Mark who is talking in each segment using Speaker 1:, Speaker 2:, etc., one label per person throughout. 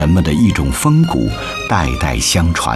Speaker 1: 人们的一种风骨，代代相传。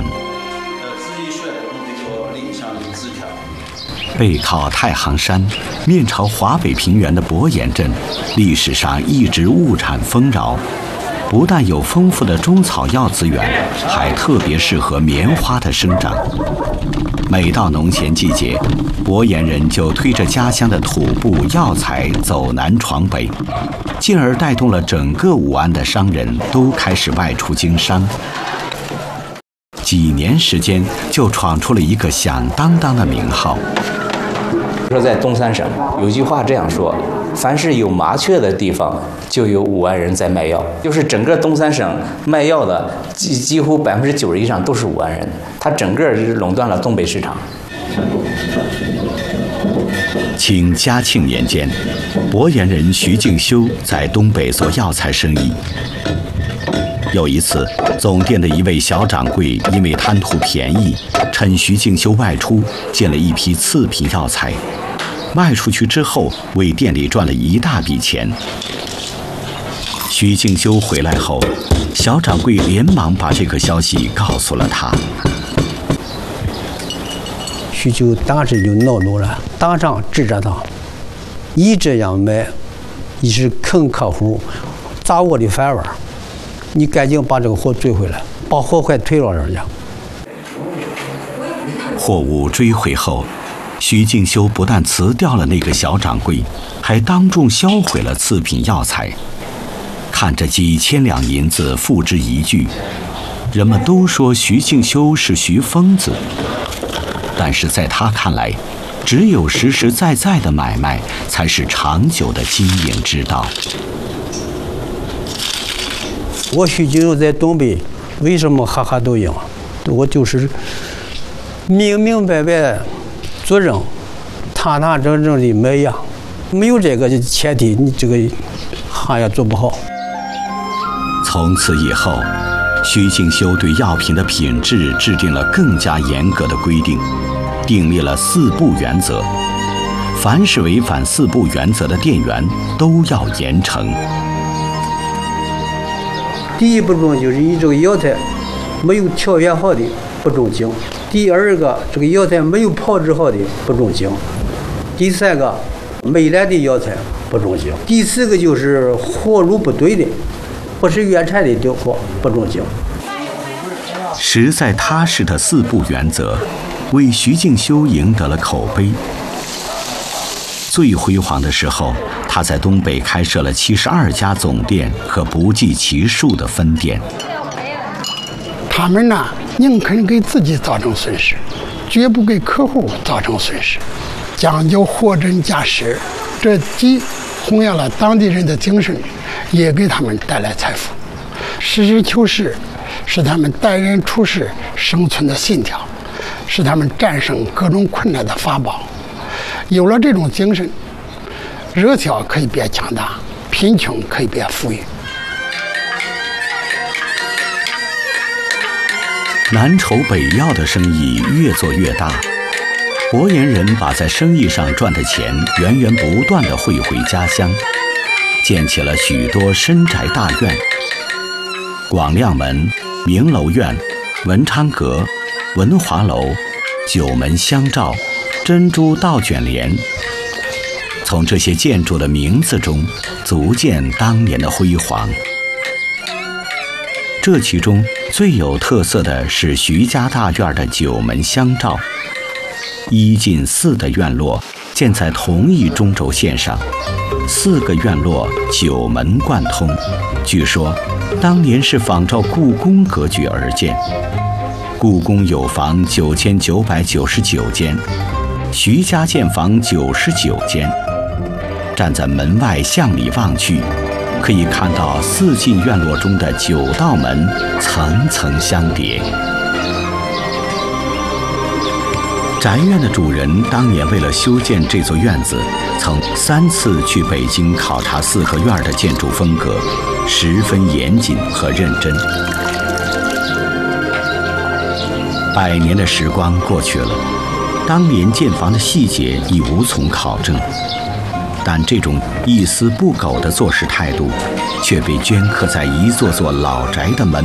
Speaker 1: 背靠太行山，面朝华北平原的博岩镇，历史上一直物产丰饶，不但有丰富的中草药资源，还特别适合棉花的生长。每到农闲季节，博岩人就推着家乡的土布药材走南闯北，进而带动了整个武安的商人都开始外出经商。几年时间，就闯出了一个响当当的名号。
Speaker 2: 说在东三省有句话这样说：凡是有麻雀的地方，就有武安人在卖药。就是整个东三省卖药的几乎90%以上都是武安人，他整个垄断了东北市场。
Speaker 1: 清嘉庆年间，博岩人徐敬修在东北做药材生意。有一次，总店的一位小掌柜因为贪图便宜，趁徐敬修外出，进了一批次品药材。卖出去之后，为店里赚了一大笔钱。徐敬修回来后，小掌柜连忙把这个消息告诉了他。
Speaker 3: 徐就当时就恼怒了，当场指着他：“你这样卖，你是坑客户，砸我的饭碗，你赶紧把这个货追回来，把货快退了人家。”
Speaker 1: 货物追回后，徐敬修不但辞掉了那个小掌柜，还当众销毁了次品药材。看着几千两银子付之一炬，人们都说徐敬修是徐疯子，但是在他看来，只有实实在在的买卖才是长久的经营之道。
Speaker 3: 我徐敬修在东北为什么哈哈都赢？我就是明明白白做人，堂堂正正的卖药，没有这个前提，你这个行业做不好。
Speaker 1: 从此以后，徐敬修对药品的品质制定了更加严格的规定，订立了4不原则。凡是违反4不原则的店员都要严惩。
Speaker 3: 第一不中就是你这个药材没有条件好的不中经，第二个这个药材没有炮制好的不中经，第三个没来的药材不中经，第四个就是货路不对的，不是原产的货不中经。
Speaker 1: 实在踏实的4不原则，为徐敬修赢得了口碑。最辉煌的时候，他在东北开设了72家总店和不计其数的分店。
Speaker 4: 他们呢，宁肯给自己造成损失，绝不给客户造成损失，讲究货真价实，这既弘扬了当地人的精神，也给他们带来财富。实事求是是他们待人处事生存的信条，是他们战胜各种困难的法宝。有了这种精神，热销可以变强大，贫穷可以变富裕。
Speaker 1: 南筹北要的生意越做越大，博岩人把在生意上赚的钱源源不断地汇回家乡，建起了许多深宅大院。广亮门、明楼院、文昌阁、文华楼、九门香照、珍珠倒卷帘，从这些建筑的名字中足见当年的辉煌。这其中最有特色的是徐家大院的九门香照，1进4的院落建在同一中轴线上，4个院落9门贯通，据说当年是仿照故宫格局而建。故宫有房9999间，徐家建房99间。站在门外向里望去，可以看到4进院落中的9道门层层相叠。宅院的主人当年为了修建这座院子，曾3次去北京考察4合院的建筑风格，十分严谨和认真。100年的时光过去了，当年建房的细节已无从考证。 但这种一丝不苟的做事态度，却被镌刻在一座座老宅的门